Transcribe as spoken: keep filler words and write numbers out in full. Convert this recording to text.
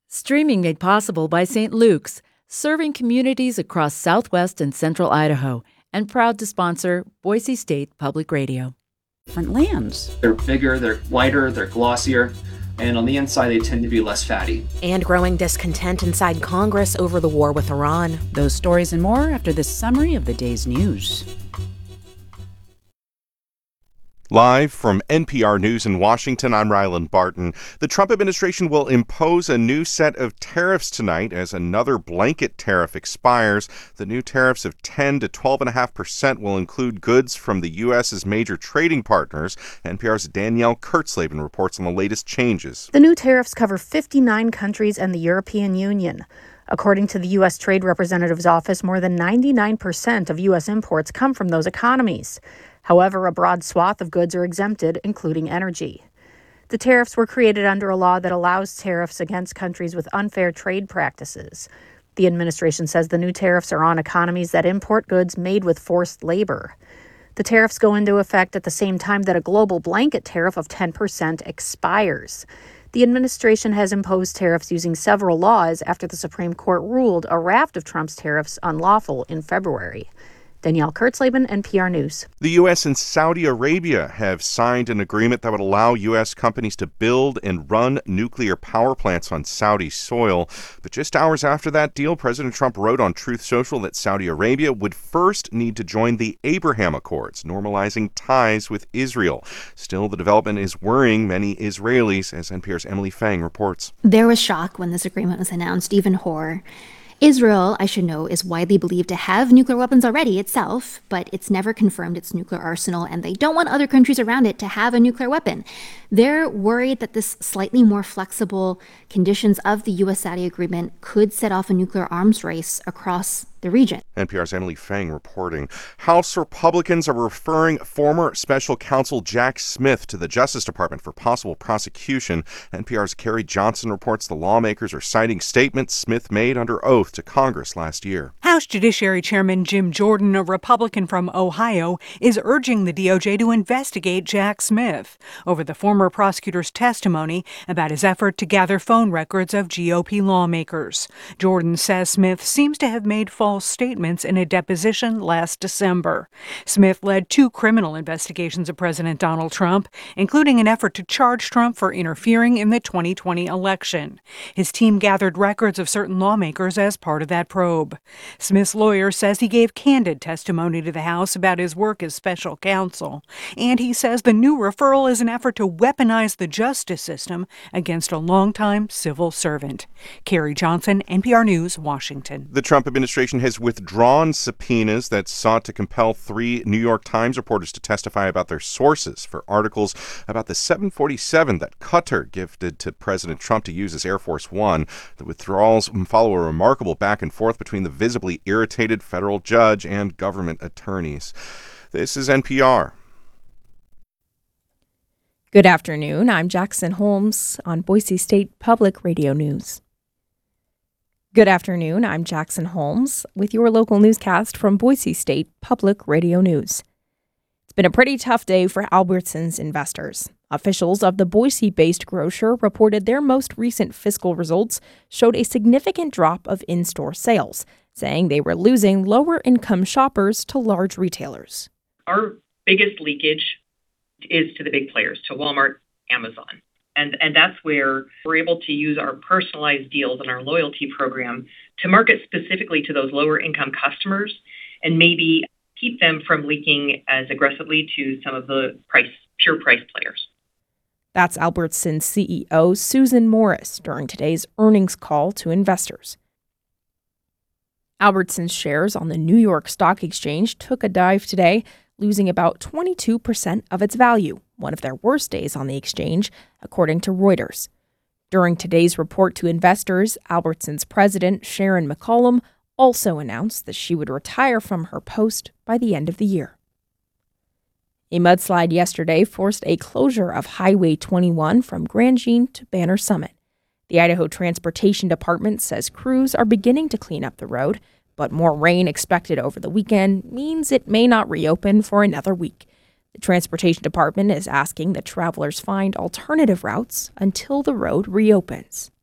Streaming made possible by Saint Luke's, serving communities across southwest and central Idaho, and proud to sponsor Boise State Public Radio. Different lands. They're bigger, they're lighter, they're glossier, and on the inside they tend to be less fatty. And growing discontent inside Congress over the war with Iran. Those stories and more after this summary of the day's news. Live from N P R News in Washington, I'm Ryland Barton. The Trump administration will impose a new set of tariffs tonight as another blanket tariff expires. The new tariffs of ten to twelve point five percent will include goods from the U S's major trading partners. N P R's Danielle Kurtzleben reports on the latest changes. The new tariffs cover fifty-nine countries and the European Union. According to the U S Trade Representative's office, more than ninety-nine percent of U S imports come from those economies. However, a broad swath of goods are exempted, including energy. The tariffs were created under a law that allows tariffs against countries with unfair trade practices. The administration says the new tariffs are on economies that import goods made with forced labor. The tariffs go into effect at the same time that a global blanket tariff of ten percent expires. The administration has imposed tariffs using several laws after the Supreme Court ruled a raft of Trump's tariffs unlawful in February. Danielle Kurtzleben, N P R News. The U S and Saudi Arabia have signed an agreement that would allow U S companies to build and run nuclear power plants on Saudi soil. But just hours after that deal, President Trump wrote on Truth Social that Saudi Arabia would first need to join the Abraham Accords, normalizing ties with Israel. Still, the development is worrying many Israelis, as N P R's Emily Fang reports. There was shock when this agreement was announced, even horror. Israel, I should know, is widely believed to have nuclear weapons already itself, but it's never confirmed its nuclear arsenal, and they don't want other countries around it to have a nuclear weapon. They're worried that this slightly more flexible conditions of the U S-Saudi agreement could set off a nuclear arms race across the region. N P R's Emily Fang reporting. House Republicans are referring former special counsel Jack Smith to the Justice Department for possible prosecution. N P R's Carrie Johnson reports the lawmakers are citing statements Smith made under oath to Congress last year. House Judiciary Chairman Jim Jordan, a Republican from Ohio, is urging the D O J to investigate Jack Smith over the former prosecutor's testimony about his effort to gather phone records of G O P lawmakers. Jordan says Smith seems to have made false statements in a deposition last December. Smith led two criminal investigations of President Donald Trump, including an effort to charge Trump for interfering in the twenty twenty election. His team gathered records of certain lawmakers as part of that probe. Smith's lawyer says he gave candid testimony to the House about his work as special counsel, and he says the new referral is an effort to weaponize the justice system against a longtime civil servant. Carrie Johnson, N P R News, Washington. The Trump administration has withdrawn subpoenas that sought to compel three New York Times reporters to testify about their sources for articles about the seven forty-seven that Qatar gifted to President Trump to use as Air Force One. The withdrawals follow a remarkable back and forth between the visibly irritated federal judge and government attorneys. This is N P R. Good afternoon. I'm Jackson Holmes on Boise State Public Radio News. Good afternoon. I'm Jackson Holmes with your local newscast from Boise State Public Radio News. It's been a pretty tough day for Albertsons investors. Officials of the Boise-based grocer reported their most recent fiscal results showed a significant drop of in-store sales, saying they were losing lower-income shoppers to large retailers. Our biggest leakage is to the big players, to Walmart, Amazon. And, and that's where we're able to use our personalized deals and our loyalty program to market specifically to those lower income customers and maybe keep them from leaking as aggressively to some of the price pure price players. That's Albertsons C E O Susan Morris during today's earnings call to investors. Albertsons shares on the New York Stock Exchange took a dive today, losing about twenty-two percent of its value, one of their worst days on the exchange, according to Reuters. During today's report to investors, Albertsons president Sharon McCollum also announced that she would retire from her post by the end of the year. A mudslide yesterday forced a closure of Highway twenty-one from Grand Jean to Banner Summit. The Idaho Transportation Department says crews are beginning to clean up the road, but more rain expected over the weekend means it may not reopen for another week. The Transportation Department is asking that travelers find alternative routes until the road reopens.